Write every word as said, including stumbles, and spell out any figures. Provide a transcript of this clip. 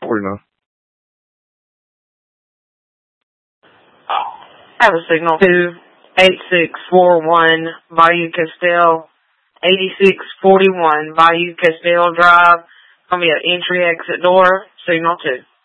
forty-nine. Have a signal. two eight six four one Bayou Castell, eighty-six forty-one Bayou Castell Drive. Gonna be an entry exit door, signal two.